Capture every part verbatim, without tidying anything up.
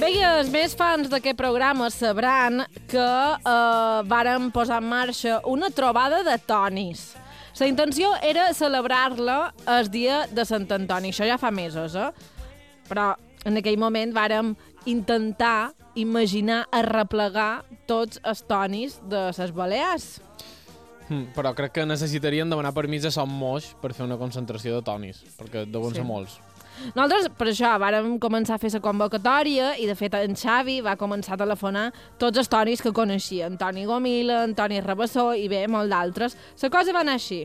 Bé, i els més fans d'aquest programa sabran que eh, vàrem posar en marxa una trobada de tonis. La intenció era celebrar-la el dia de Sant Antoni. Això ja fa mesos, eh? Però en aquell moment vàrem intentar imaginar arreplegar tots els tonis de les Balears. Mm, però crec que necessitarien demanar permís a Som Moix per fer una concentració de tonis, perquè deuen ser Sí. molts. Nosaltres, per això, vàrem començar a fer la convocatòria i, de fet, en Xavi va començar a telefonar tots els tonis que coneixia. En Toni Gomila, en Toni Rabassó i bé, molt d'altres. La cosa va anar així.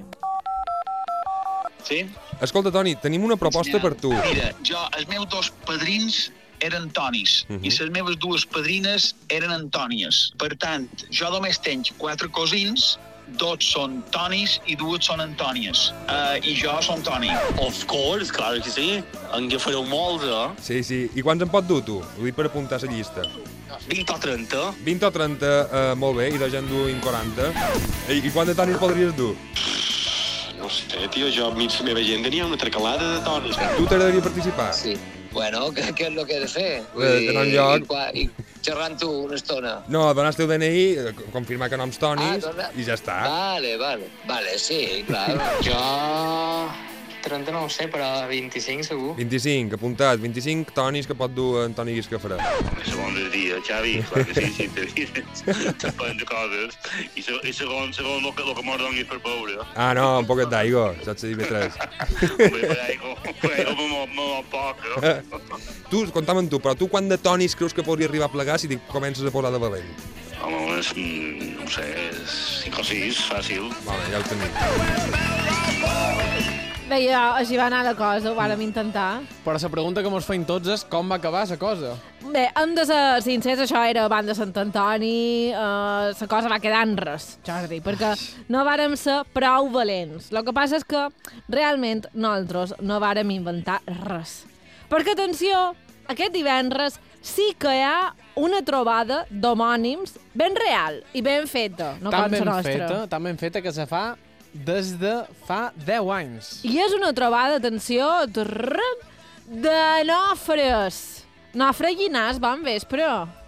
Sí? Escolta, Toni, tenim una proposta per tu. Mira, jo, els meus dos padrins eren tonis uh -huh. i les meves dues padrines eren antònies. Per tant, jo només tenc quatre cosins, dos són tonis i dues són antònies. Uh, I jo som toni. Of course, claro que sí. En què fareu molts, eh? Sí, sí. I quants en pot dur, tu? Ho dic per apuntar la llista. vint o trenta. vint o trenta, uh, molt bé, i de gent duint quaranta. I, I quant de tonis podries dur? No sé, tio, jo mig la meva gent tenia una tracalada de tonis. Tu t'agradaria participar? Sí. Bueno, què, què és el que he de fer? Eh, d'anar enlloc. I, qua- i xerrant tu una estona. No, donar el teu D N I, eh, confirmar que noms tonis, Ah, dona- i ja està. Vale, vale. Vale, sí, clar. Jo... trenta no ho sé, però vint-i-cinc segur. vint-i-cinc, apuntat. vint-i-cinc tonis que pot dur en Toni Guiscafrà. Segons el dia, Xavi, clar que sí, sí, te depèn de coses. I, se, i segons, segons el que, el que m'ho donis per beure. Ah, no, un poquet d'aigua, saps dir bé tres. Per aigua, per aigua me m'ho poc, eh? Tu, compta'm amb tu, però tu quant de tonis creus que podria arribar a plegar si t'hi comences a posar de valent? Home, és, no ho sé, cinc o sis, fàcil. Vale, ja ho tenim. Bé, ja, així va anar la cosa, ho vàrem intentar. Però la pregunta que mos feim tots és com va acabar la cosa. Bé, hem de ser sincers, això era abans de Sant Antoni, eh, la cosa va quedar en res, Jordi, perquè no vàrem ser prou valents. El que passa és que realment nosaltres no vàrem inventar res. Perquè, atenció, aquest divendres sí que hi ha una trobada d'homònims ben real i ben feta, no tan com ben la nostra. feta, tan ben feta que se fa des de fa deu anys. I és una trobada, atenció, trrrr, de Nofres. Nofre Llinàs, bon vespre.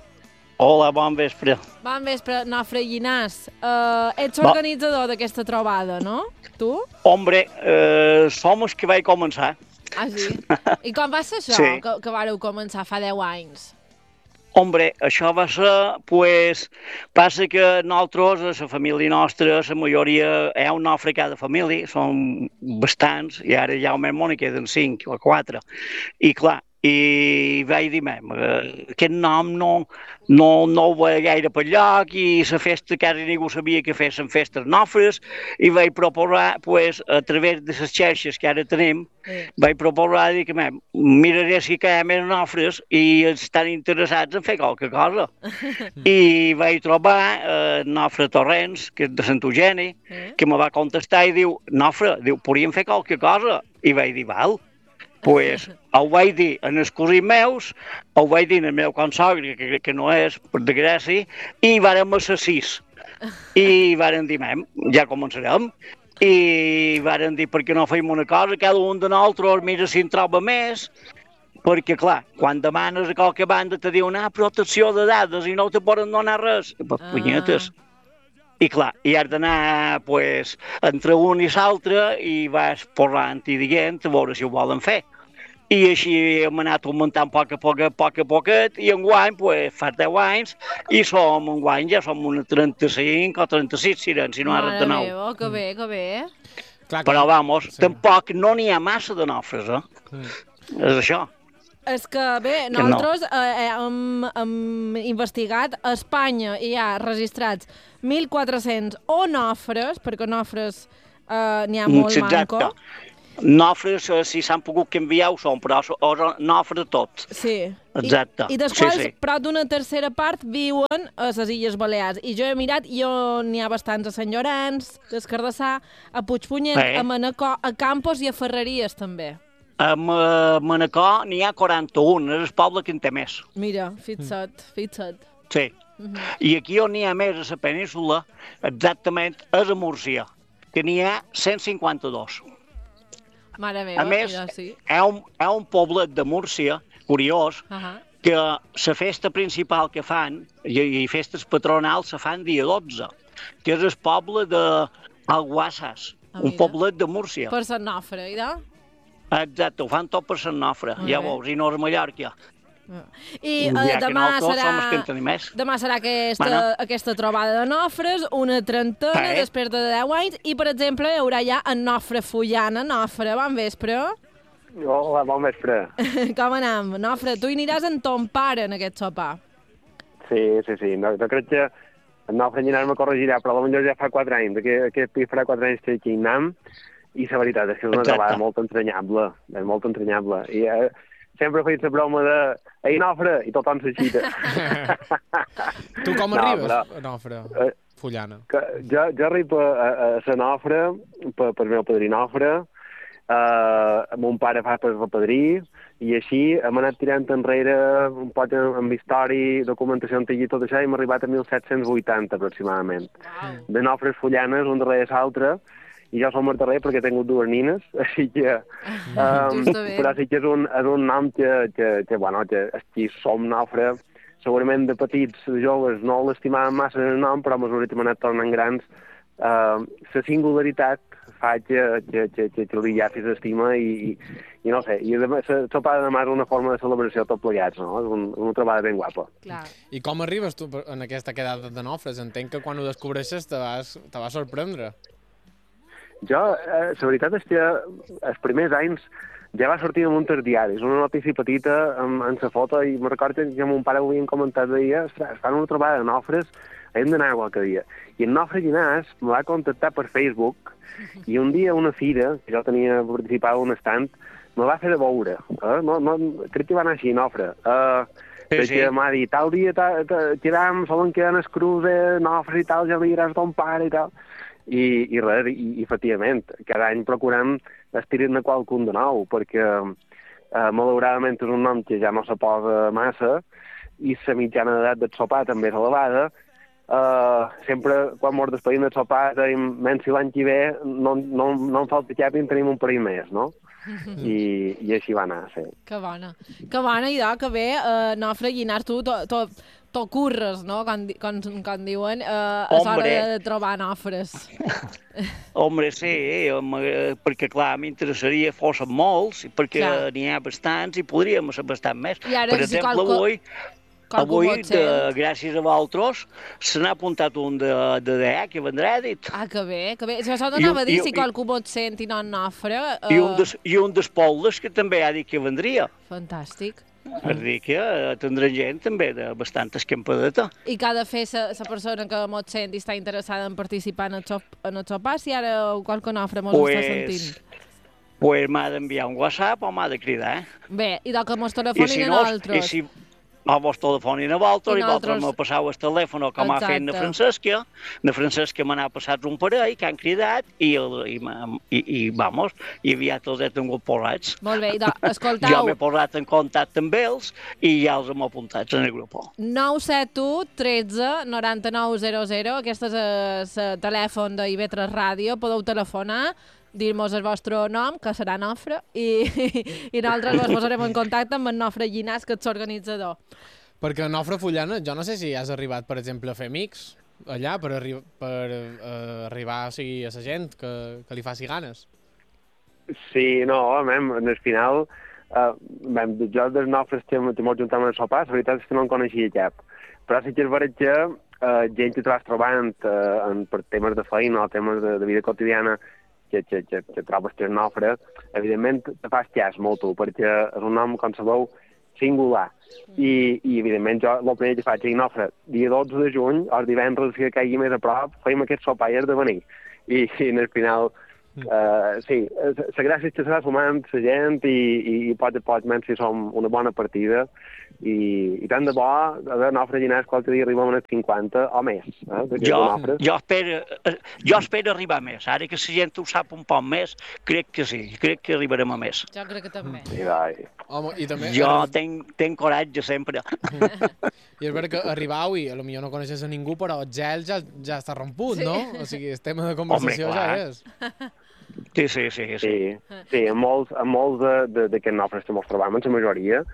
Hola, bon vespre. Bon vespre, Nofre Llinàs. Uh, ets Bo- organitzador d'aquesta trobada, no? Tu? Hombre, eh, som els que vaig començar. Ah, sí? I com va ser això, Sí. que, que vareu començar fa deu anys? Hombre, això va ser, pues, passa que nosaltres, la família nostra, la majoria, hi ha un nofre a cada família, són bastants, i ara ja almenys m'hi queden cinc o quatre. I clar, i vaig dir, mem, eh, aquest nom no, no, no ho veia gaire per lloc i la festa quasi ningú sabia que fessin festes nofres i vaig proposar, pues, a través de les xarxes que ara tenim, Sí. vaig proposar dir que mem, miraré si hi ha més nofres i estan interessats en fer qualque cosa. I vaig trobar eh, Nofre Torrents, que és de Sant Eugeni, Eh? que me va contestar i diu, Nofre, diu, podríem fer qualque cosa. I vaig dir, val. Pues ho vaig dir en els cosins meus, ho vaig dir en el meu consogre, que, que no és, per desgràcia, i vàrem ser sis. I vàrem dir, mem, ja començarem. I vàrem dir, per què no fem una cosa, cada un de nosaltres mira si en troba més, perquè, clar, quan demanes a qualque banda te diuen, ah, protecció de dades i no te poden donar res. Pues, Ah. punyetes. I clar, i has d'anar, pues, entre un i l'altre i vas parlant i dient a veure si ho volen fer. I així hem anat augmentant a poc a poc, a poc a poquet, i enguany, pues, fa deu anys, i som, enguany ja som una trenta-cinc o trenta-sis, si eren, si no ara Mare de nou. meva, que bé, que bé. Clar que... Però, vamos, Sí. tampoc no n'hi ha massa de nofres, eh? Mm. És això. És que, bé, Que no. nosaltres eh, hem, hem investigat, a Espanya hi ha registrats mil quatre-cents o nofres, perquè nofres eh, n'hi ha molt manco. Nofres, eh, si s'han pogut canviar, ho són, però so- o són nofres tots. Sí. Exacte. I, i dels Sí, quals, sí. però d'una tercera part viuen a les Illes Balears. I jo he mirat, jo n'hi ha bastants a Sant Llorenç, a Escardassar, a Puigpunyent, Bé. a Manacor, a Campos i a Ferreries, també. A Ma- Manacor n'hi ha quaranta-un, és el poble que en té més. Mira, fixa't, fixa't. Sí. I aquí on n'hi ha més a la península, exactament, és a Múrcia, que n'hi ha cent cinquanta-dos. Mare meva, A més, mira, sí. hi ha un, hi ha un poblet de Múrcia, curiós, Uh -huh. que la festa principal que fan, i, i festes patronals, se fan dia dotze, que és el poble d'Alguassas, Ah, un mira. poblet de Múrcia. Per Sant Nofre, idò? Exacte, ho fan tot per Sant Nofre, Molt ja bé. veus, i no és Mallorca. I eh, Ja que demà nosaltres serà... som els que en tenim més. Demà serà aquesta, Bueno. aquesta trobada de nofres, una trentena Eh. després de deu anys, i, per exemple, hi haurà ja en Nofre Fullana. Nofre, bon vespre. Hola, bon vespre. Com anem? Nofre, tu hi aniràs amb ton pare en aquest sopar. Sí, sí, sí. No, no crec que el Nofre Llinar me corregirà, però potser ja fa quatre anys. Aquest, aquest pis farà quatre anys que aquí hi anem, i la veritat és que és una Exacte. trobada molt entranyable. És molt entranyable. I eh, sempre he fet la broma de «Ei, Nofre!» i tothom s'aixita. Tu com No, arribes però- a Nofre, Eh, Fullana? que jo, jo arribo a, a, a la Nofre, per, per meu padrí Nofre, uh, mon pare fa per el padrí, i així hem anat tirant enrere un poc amb història, documentació antiga i tot això, i hem arribat a mil set-cents vuitanta aproximadament. Wow. De Nofres Fullanes, un darrere l'altre, i jo som el darrer perquè he tingut dues nines, així que... Um, Justament. però sí que és un, és un nom que, que, que, bueno, que aquí som Nofre, segurament de petits, de joves, no l'estimàvem massa en el nom, però a mesura que hem anat tornant grans, uh, la singularitat fa que, que, que, que, que el dia ja s'estima i, i, i no sé, i la sopa de demà és una forma de celebració tot plegats, no? És un, una trobada ben guapa. Clar. I com arribes tu per- en aquesta quedada de Nofres? Entenc que quan ho descobreixes te vas, te vas sorprendre. Jo, eh, la veritat és que els primers anys ja va sortir en un dels diaris, una notícia petita amb, amb la foto, i me recordo que mon pare ho havien comentat, deia, ostres, fan una trobada de Nofres, hem d'anar qualque dia. I en Nofre Llinàs me va contactar per Facebook, i un dia a una fira, que jo tenia participat en un estant, me va fer de veure. Eh? No, no, crec que va anar així, Nofre. Uh, Sí, perquè sí. m'ha dit, tal dia ta, ta, quedam, solen quedar en el cruze, Nofre i tal, ja veuràs ton pare i tal. I, i res, i, i efectivament, cada any procurem estirar-ne qualcun de nou, perquè eh, malauradament és un nom que ja no se posa massa, i la mitjana d'edat del sopar també és elevada. Uh, sempre, quan mos despedim del sopar, dèiem, menys si l'any que ve no, no, no em falta cap i en tenim un parell més, no? I, i així va anar, sí. Que bona. Que bona idea, que bé, uh, Nofre Llinars, tu to, to, to curres, no?, com, di- com, com diuen, uh, és hora Hombre. de trobar Nofres. Hombre, sí, home, eh, perquè clar, m'interessaria fossin molts, perquè Clar. n'hi ha bastants i podríem ser bastant més. I ara, per si exemple, qualco- avui, qualcú avui pot de, ser. gràcies a vosaltres, se n'ha apuntat un de, de D E que vendrà, dit. Ah, que bé, que bé. Si això I un- t'anava a dir, i- si i- qualcú pot ser en Tinon Nofre... Uh, I un, des, I un d'Espoldes que també ha dit que vendria. Fantàstic. Per dir que eh, tindrà gent també de bastanta escampadeta. I que ha de fer la persona que mos sent i està interessada en participar en el, sop, en el sopar, si ara qualque Nofre mos Pues, està sentint. pues m'ha d'enviar un WhatsApp o m'ha de cridar. Eh? Bé, i del que mos I telefonin si a no, i nosaltres. si a vos telefonin a vosaltres, I i vosaltres nosaltres- me passau el telèfon com ha fet na Exacte. Francesca, na Francesca me n'ha passat un parell que han cridat i, el, i, m'ha- i, i vamos, i aviat els he tingut posats. Molt bé, i de, Jo escoltau, m'he posat en contacte amb ells i ja els hem apuntats en el grup. nou set u tretze noranta-nou zero zero, aquest és el telèfon d'I V tres Ràdio, podeu telefonar, dir-nos el vostre nom, que serà Nofre, i, i nosaltres vos posarem en contacte amb en Nofre Llinars, que és l'organitzador. Perquè a Nofre Fullana, jo no sé si has arribat, per exemple, a fer amics allà per, arri per uh, arribar o sigui, a la gent que, que li faci ganes. Sí, no, mem, en el final, uh, mem, jo dels Nofres que m'he juntat amb el sopar, la veritat és que no en coneixia cap. Però sí que és veritat que uh, gent que te vas trobant uh, en, per temes de feina o temes de, de vida quotidiana que, que, que, que trobes que és Nofre, evidentment te fas cas molt tu, perquè és un nom, com sabeu, singular. I, i evidentment, jo el primer que faig és Nofre, dia dotze de juny, els divendres que caigui més a prop, feim aquest sopar i has de venir. I, i en el final, Uh, sí, la gràcia és que s'ha sumant la gent i, i, i poc a poc menys si som una bona partida i, i tant de bo, a veure, Nofre Llinars qualque dia arribem a les cinquanta o més. Eh, Jo, jo, espero, eh, jo espero arribar a més. Ara que la gent ho sap un poc més, crec que sí, crec que arribarem a més. Jo crec que també. I, dai. Home, i també... Jo tenc, tenc coratge sempre. I és veritat que arribau i potser no coneixes a ningú, però el gel ja, ja està romput, Sí. no? O sigui, el tema de conversació Home, ja clar. és. Sí, sí, sí. sí. Sí, sí, en molts, en molts d'aquests Nofres que mos trobam, en la majoria,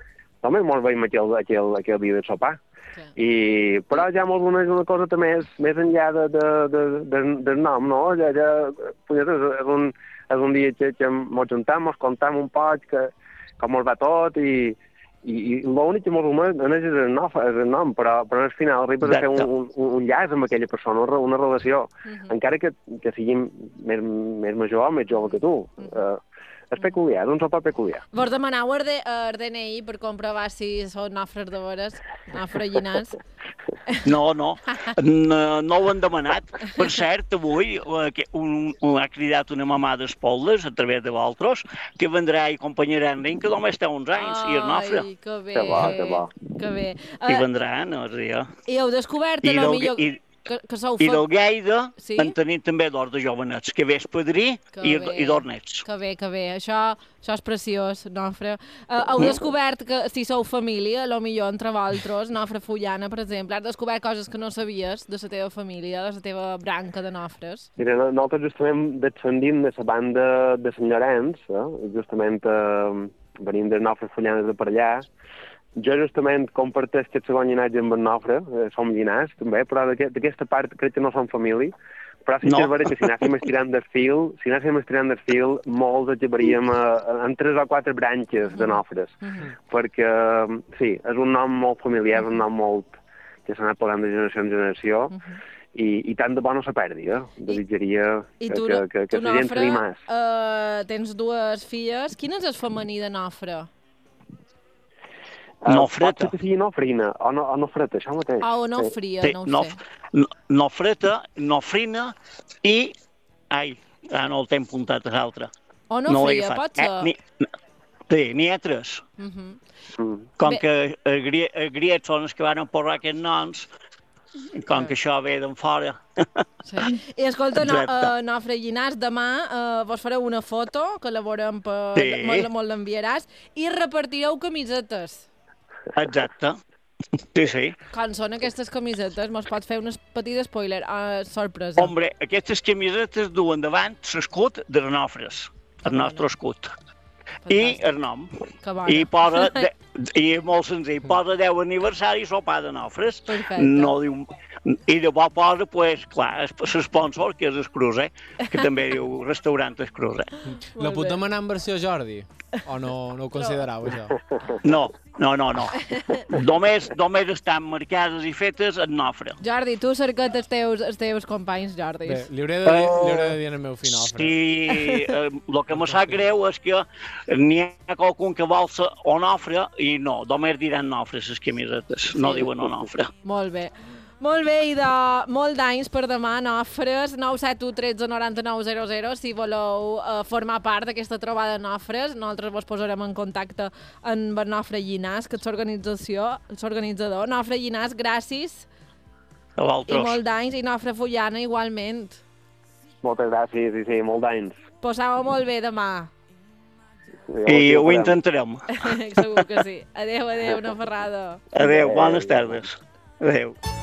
també mos veiem aquell, aquell, aquell dia de sopar. Sí. I, però ja mos uneix una cosa també més, més enllà de, de, de, de, del nom, no? Ja, ja, punyetes, és, un, és un dia que, que mos juntam, mos contam un poc que, com mos va tot i, i, i l'únic que mos uneix és el nom, és el nom però, però al final arribes a fer un, un, un llaç amb aquella persona, una, una relació, uh -huh. encara que, que siguin més, més major o més jove que tu. Uh -huh. uh, és peculiar, és un sopar peculiar. Vos demanau el, de, el D N I per comprovar si són nofres de veres, nofres llinars? No, no, no, no ho han demanat. Per cert, avui un, un, ha cridat una mamà d'espoldes a través de vosaltres que vendrà i acompanyarà en Rin, que només té uns anys, Ai, i és nofre. Ai, que bé, que bo, que bo. Que bé. I Uh, vendrà, no? Ja. I heu descobert, I a lo del, millor, i, que, que sou... I fa- del Lleida Sí? en tenim també dos de jovenets, que ve és padrí Que i, bé. i dos nets. Que bé, que bé. Això, això és preciós, Nofre. Uh, heu descobert que si sou família, a lo millor entre vosaltres, Nofre Fullana, per exemple, has descobert coses que no sabies de la teva família, de la teva branca de nofres? Mira, no- nosaltres justament descendim de la banda de Sant Llorenç, eh? justament eh, venim de Nofres Fullanes de per allà. Jo justament comparteix aquest segon llinatge amb en Nofre, eh, som llinars també, però d'aquest- d'aquesta part crec que no som família. Però sí que No. és veritat que si anàssim estirant del fil, si anàssim estirant del fil, molts acabaríem a, en tres o quatre branques de Nofres. Perquè, sí, és un nom molt familiar, és un nom molt que s'ha anat pagant de generació en generació, i, i tant de bo no se perdi, eh? Desitjaria I que, tu, que, que, que tu la gent Nofre, s'animés. uh, tens dues filles. Quin és el femení de Nofre? Uh, Nofreta. Pot ser que sigui nofrina, o, no, o nofreta, això mateix. Ah, o no Sí. fria, Sí, no ho no, sé. no, nofreta, nofrina i... Ai, ah, no el tenc apuntat a l'altre. O no, l'he fria, agafat. pot ser. Eh, ni, sí, n'hi ha tres. Mhm. Mm. Com Bé. que a, grie, a Griet són els que van posar aquests noms, com que això ve d'en fora. Sí. I escolta, no, Exacte. uh, Nofre Llinars, demà uh, vos fareu una foto, que la veurem per... Sí. Molt, molt l'enviaràs, i repartireu camisetes. Exacte. Sí, sí. Com són aquestes camisetes? Mos pots fer un petit spoiler, uh, sorpresa. Hombre, aquestes camisetes duen davant l'escut de les Nofres, el nostre escut. I el nom. Que bona. I posa, de, i és molt senzill, posa deu aniversari sopar de Nofres. Perfecte. No diu, i de bo posa, pues, clar, l'esponsor, que és el Cruze, que també diu restaurant el Cruze. La puc demanar en versió Jordi? O no, no ho considerau, això? No, no, no, no. Només, només estan marcades i fetes en Nofre. Jordi, tu cerca't els teus, els teus companys, Jordi. Bé, li hauré de dir, li hauré de dir al meu fill, Nofre. Sí, eh, el que me sap greu és que n'hi ha qualcun que vol ser Onofre i no, només diran Nofre les camisetes, no diuen Onofre. Molt bé. Molt bé, i de molt d'anys per demà, Nofres, nou set u tretze noranta-nou zero zero, si voleu uh, formar part d'aquesta trobada de Nofres. Nosaltres vos posarem en contacte amb en Nofre Llinars, que és l'organització, l'organitzador. Nofre Llinars, gràcies, A i vosaltres. molt d'anys, i Nofre Fullana igualment. Moltes gràcies, i sí, molt d'anys. Posau molt bé demà. I ho intentarem. Segur que sí. Adéu, adéu, una ferrada. Adéu, bones tardes. Adéu.